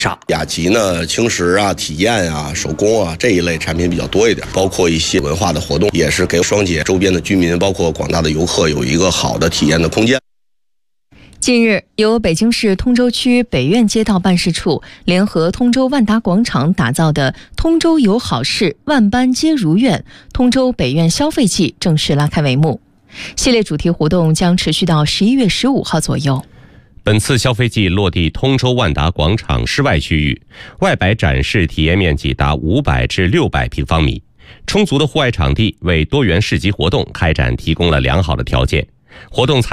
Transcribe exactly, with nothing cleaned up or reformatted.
上。雅集呢，轻食啊、体验啊、手工啊这一类产品比较多一点，包括一些文化的活动，也是给双节周边的居民，包括广大的游客有一个好的体验的空间。 近日，由北京市通州区北苑街道办事处联合通州万达广场打造的“通州有好事，万般皆如愿”通州北苑消费季正式拉开帷幕。系列主题活动将持续到十一月十五号左右。 本次消费季落地通州万达广场室外区域，外摆展示体验面积达五百至六百平方米，充足的户外场地为多元市集活动开展提供了良好的条件。活动